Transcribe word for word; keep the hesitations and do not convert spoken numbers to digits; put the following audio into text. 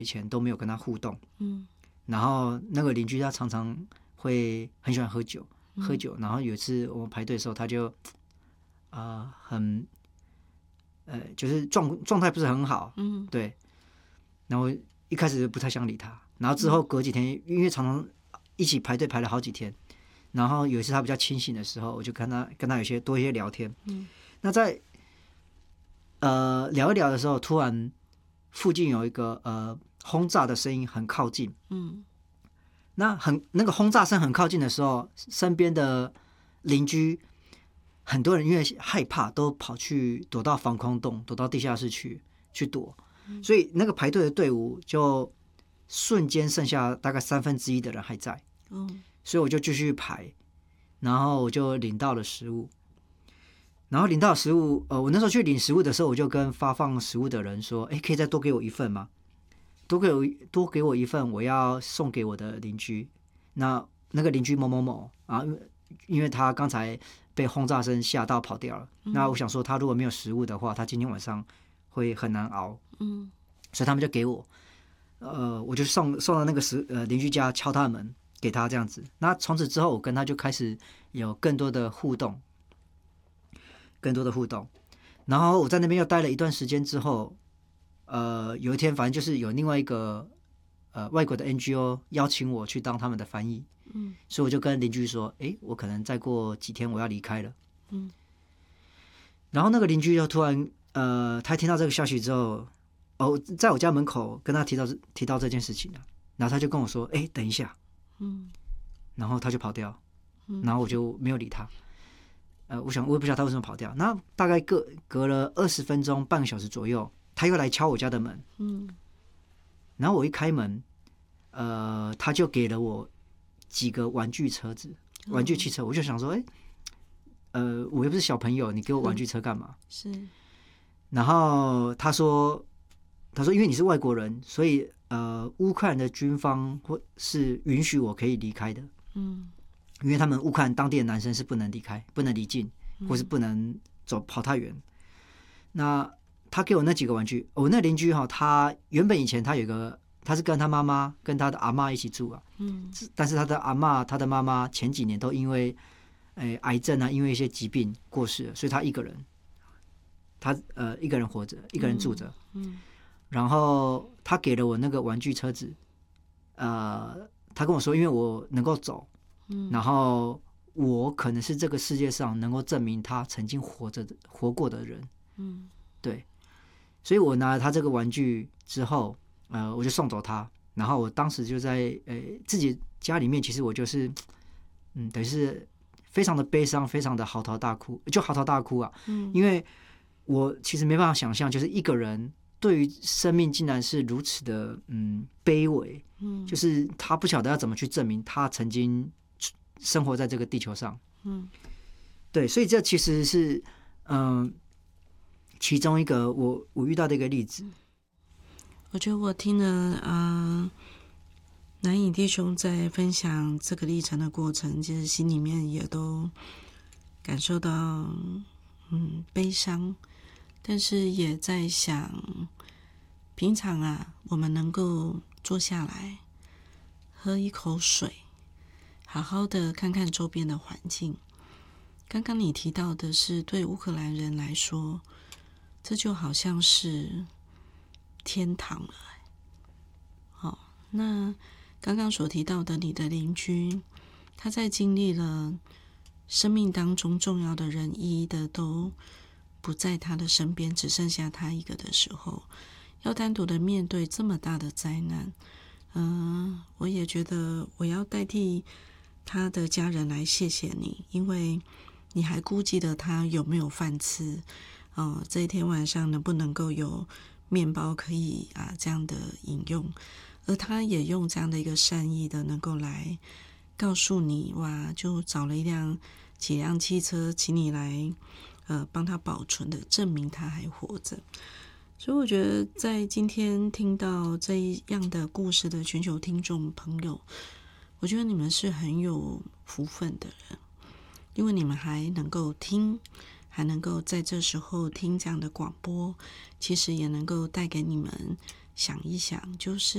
以前都没有跟他互动， 嗯， 然后那个邻居他常常会很喜欢喝酒， 嗯喝酒，然后有一次我们排队的时候，他就啊、呃很呃就是状状态不是很好， 嗯， 对，然后一开始就不太想理他，然后之后隔几天，因为常常一起排队排了好几天，然后有一次他比较清醒的时候，我就跟他跟他有些多一些聊天， 嗯， 那在呃聊一聊的时候，突然附近有一个呃轰炸的声音很靠近， 嗯， 那很那个轰炸声很靠近的时候，身边的邻居很多人因为害怕，都跑去躲到防空洞，躲到地下室去去躲，所以那个排队的队伍就瞬间剩下大概三分之一的人还在， 哦， 所以我就继续排，然后我就领到了食物。然后领到食物，呃，我那时候去领食物的时候，我就跟发放食物的人说：“哎，可以再多给我一份吗？多给我多给我一份，我要送给我的邻居。那那个邻居某某某啊，因为因为他刚才被轰炸声吓到跑掉了。 嗯那我想说，他如果没有食物的话，他今天晚上会很难熬。 嗯， 所以他们就给我，呃，我就送送到那个食呃邻居家敲他的门，给他这样子。那从此之后，我跟他就开始有更多的互动。”更多的互动，然后我在那边又待了一段时间之后，呃，有一天反正就是有另外一个呃外国的 N G O 邀请我去当他们的翻译， 嗯， 所以我就跟邻居说，哎，我可能再过几天我要离开了， 嗯， 然后那个邻居就突然呃，他听到这个消息之后，哦，在我家门口跟他提到提到这件事情了，然后他就跟我说，哎，等一下， 嗯， 然后他就跑掉，然后我就没有理他。呃，我想我也不晓得他为什么跑掉。那大概隔隔了二十分钟、半个小时左右，他又来敲我家的门。 嗯， 然后我一开门，呃，他就给了我几个玩具车子、玩具汽车。我就想说，哎，呃，我又不是小朋友，你给我玩具车干嘛？ 是。 然后他说，他说因为你是外国人，所以呃，乌克兰的军方或是允许我可以离开的。 嗯。 因为他们乌克兰当地的男生是不能离开、不能离境，或是不能走跑太远。那他给我那几个玩具，我那邻居哈，他原本以前他有一个，他是跟他妈妈、跟他的阿嬷一起住啊。嗯。但是他的阿嬷、他的妈妈前几年都因为，诶、癌症啊，因为一些疾病过世了，所以他一个人，他呃一个人活着，一个人住着。嗯。然后他给了我那个玩具车子，呃，他跟我说，因为我能够走。然后我可能是这个世界上能够证明他曾经活着的、活过的人，嗯，对，所以我拿了他这个玩具之后，呃，我就送走他。然后我当时就在呃自己家里面，其实我就是，嗯，等于是非常的悲伤，非常的嚎啕大哭，就嚎啕大哭啊，嗯，因为我其实没办法想象，就是一个人对于生命竟然是如此的嗯卑微，嗯，就是他不晓得要怎么去证明他曾经生活在这个地球上，嗯，对，所以这其实是嗯、呃、其中一个我我遇到的一个例子。 我觉得我听了啊、呃，南影弟兄在分享这个历程的过程，其实心里面也都感受到嗯悲伤，但是也在想，平常啊，我们能够坐下来喝一口水。好好的看看周边的环境。刚刚你提到的是，对乌克兰人来说，这就好像是天堂了。好，那刚刚所提到的你的邻居，他在经历了生命当中重要的人一一的都不在他的身边，只剩下他一个的时候，要单独的面对这么大的灾难，嗯、呃，我也觉得我要代替他的家人来谢谢你，因为你还顾忌的他有没有饭吃，呃，这一天晚上能不能够有面包可以啊这样的饮用，而他也用这样的一个善意的能够来告诉你，哇，就找了一辆几辆汽车，请你来呃帮他保存的，证明他还活着。所以我觉得在今天听到这样的故事的全球听众朋友，我觉得你们是很有福分的人，因为你们还能够听，还能够在这时候听这样的广播，其实也能够带给你们想一想，就是